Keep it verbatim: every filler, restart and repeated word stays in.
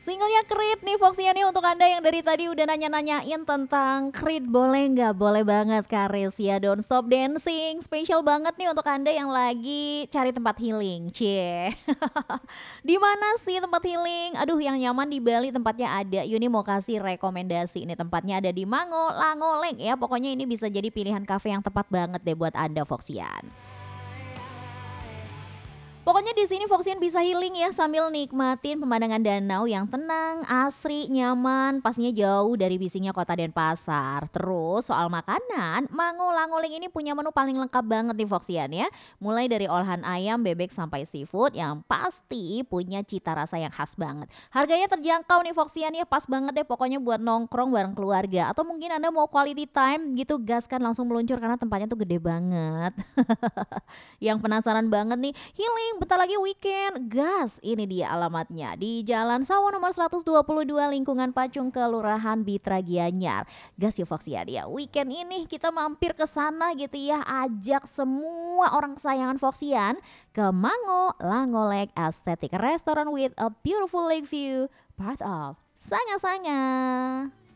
Singlenya Creed nih Foxian nih untuk Anda yang dari tadi udah nanya-nanyain tentang Creed boleh nggak? Boleh banget Karis ya, Don't Stop Dancing spesial banget nih untuk Anda yang lagi cari tempat healing, cie. Di mana sih tempat healing? Aduh yang nyaman di Bali tempatnya ada. Yuni mau kasih rekomendasi ini tempatnya ada di Mango Langoleng ya. Pokoknya ini bisa jadi pilihan kafe yang tepat banget deh buat Anda Foxian. Pokoknya di sini Foxian bisa healing ya sambil nikmatin pemandangan danau yang tenang, asri, nyaman, pastinya jauh dari bisingnya kota Denpasar. Terus soal makanan, Mango Langoling ini punya menu paling lengkap banget nih Foxian ya. Mulai dari olahan ayam, bebek sampai seafood yang pasti punya cita rasa yang khas banget. Harganya terjangkau nih Foxian ya, pas banget deh pokoknya buat nongkrong bareng keluarga. Atau mungkin Anda mau quality time gitu, gas kan langsung meluncur karena tempatnya tuh gede banget. Yang penasaran banget nih, healing bentar lagi weekend, gas. Ini dia alamatnya di Jalan Sawah nomor seratus dua puluh dua lingkungan Pacung Kelurahan Bitra Gianyar. Gas ya Fox ya dia. Weekend ini kita mampir ke sana gitu ya, ajak semua orang kesayangan Foxian ke Mango Langolek Aesthetic Restaurant with a beautiful lake view, part of Sanga Sanga.